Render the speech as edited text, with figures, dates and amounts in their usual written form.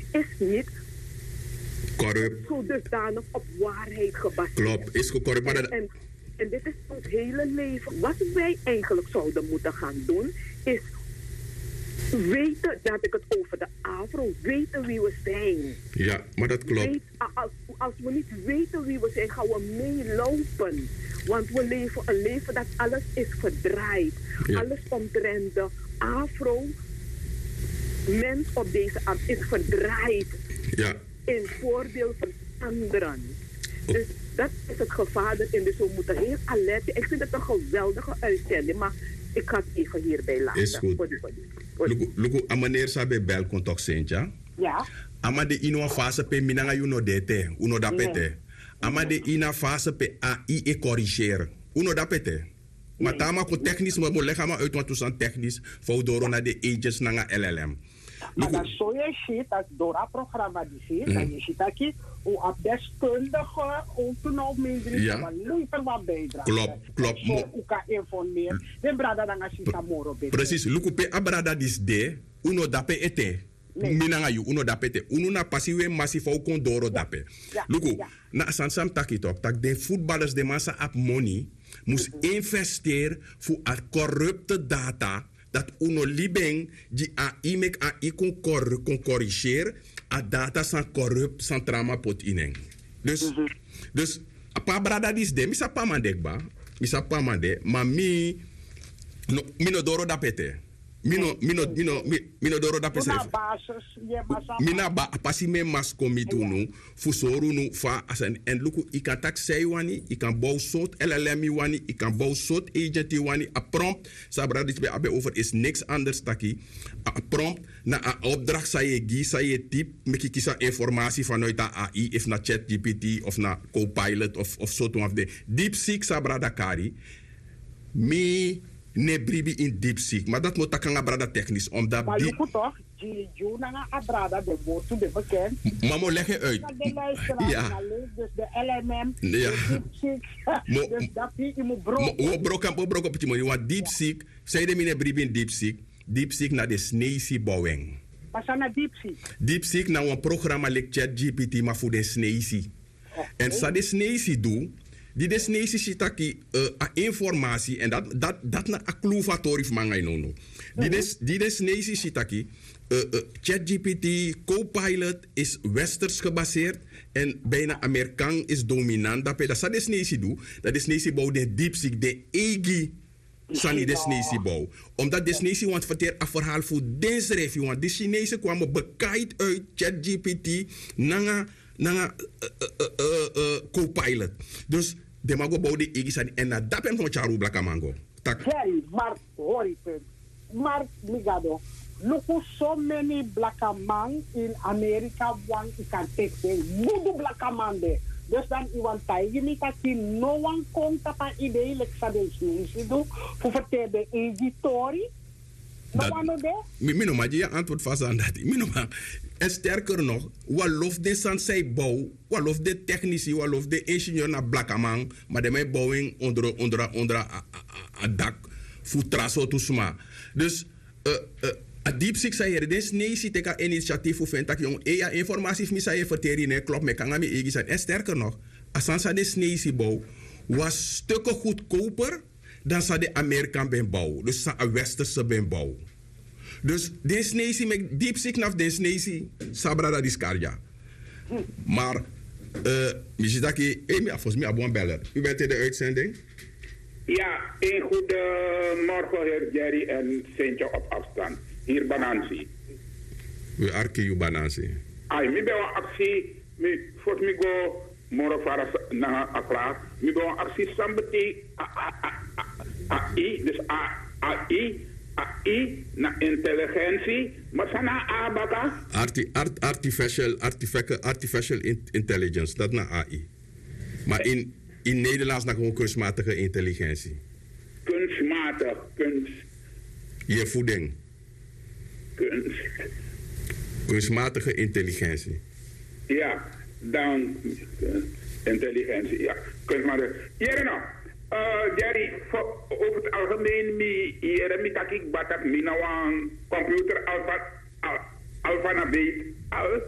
is niet corrupt. zo dusdanig op waarheid gebaseerd. Klopt, is corrupt. Maar en dit is ons hele leven. Wat wij eigenlijk zouden moeten gaan doen, is weten dat ik het over de Afro, weten wie we zijn. Ja, maar dat klopt. Als we niet weten wie we zijn, gaan we meelopen. Want we leven een leven dat alles is verdraaid. Ja. Alles omtrent de Afro, mens op deze aard, is verdraaid. Ja. In voordeel van anderen. Dus dat is het gevaar erin. Dus we moeten heel alert zijn. Ik vind het een geweldige uitzending, maar ik ga het even hierbij laten. Is goed. Luku, a meneer sabe bel kon toch Sintja? Ja. Ama de ino fase pe minanga uno dete, uno da pete. Ama de ina fase pe AI e corrigeren. Uno da pete. Maar tama ko technisch, maar mo lega ma uit want toestand technisch. Voor door naar de agents naar LLM. Maar dat zo je ziet, dat door het programma die ziet, dat je ziet dat je hoe deskundige autonomie levert wat bijdrage. Klopt. Zo hoe kan informeren. De brada dan als je kan moro beter. Precies. Luku pe abrada dis de, uno dape ete. Minanga yu, uno dape ete. Uno na pasiwe massif au kon doro dape. Luku, na sansam takitok, tak de voetballers de massa ap money, moest investeren voor a corrupte data. Dat uno libeng die AI mek AI kon corrigeren, a data san corrupt san trama pot ineng. Dus pa brada dis de, misa pa mandekba, misa pa mande, maar no doro da pete. Mino doro da pese. Mina ba pasi me mas komitunu fusoru nu fa asen en luku ikatak sei wani ikan bouw soort LLM wani ikan bouw soort agent wani a prompt sabra dit be abe over is niks anders taki a prompt na a opdracht sa je gi sa je typ meki kisa informatie vanuit AI if na ChatGPT of na Copilot of soort of de DeepSeek sabra dakari mi ne bribi in DeepSeek, maar dat moet takanga brada technisch, omdat maar je moet toch, je na abrada de woord te bekend. Maar mo leg je uit. De luisteraar, dus de LMM, ja. De DeepSeek, dus dat je moet broken. Broken op het moment, want DeepSeek, zei de mine bribi in DeepSeek naar de sneesie bouwing. Wat is naar DeepSeek? DeepSeek nou een programma like ChatGPT, maar voor de sneesie. En sa de sneesie doen. Die desnesi sitaki informatie en dat na akluvatori van mij nono. Die desnesi sitaki ChatGPT Copilot is westers gebaseerd en bijna Amerikaan is dominant. Dat sa desnesi do, dat desnesi bouw de DeepSeek de egi sani desnesi bouw. Omdat desnesi want verteer een verhaal voor deze review, want de Chinezen kwamen bekijkt uit ChatGPT nanga Copilot. Dus de mago bouwde igisani en na dat hem van charu blaka mango. Tak. Hey, maar hoor je maar migado. Look so many black man in America want you can take the mudu black man there. Dus dan iemand tijd niet dat je no one komt op een idee like sa de Chinese do voor vertellen de editori. No one there. Mino maar je antwoord vast aan dat. Mino maar. En sterker nog, wat lof de sansei bouw, wat lof de technici, wat lof de ingenieur naar Blakkamang, maar de mij bouwing onder een dak, voor traso toesma. Dus, a DeepSeek zei er, dit nee, zit ik een initiatief voor vindt dat jong, informatie van mij zei verteren, klopt, me kan aan mij eigen zijn. En sterker nog, als sansa de snee bouw, was stukken goedkoper dan sa de Amerikaan ben bouw. Dus sa een westerse ben bouw. Dus deze nation met DeepSeek naar deze nation sabra dat discarja. Maar misschien dat je volgens mij abon beller. U bent in de uitzending? Ja, een goedemorgen heer Jerry en Sintje op afstand. Hier Banansi. We arke u Banansi. Ai, mi ben een actie, voor me go morgen varas na akla. Mi ben een actie sambeti AI, dus AI na intelligentie, maar sana abaka. Artificial intelligence, dat na AI. Maar in Nederlands na gewoon kunstmatige intelligentie. Kunst. Je voeding. Kunstmatige intelligentie. Ja, dan intelligentie, ja. Kunstmatige. Hier nou. Jerry, over het algemeen, mi takik batak minawan computer alphanabet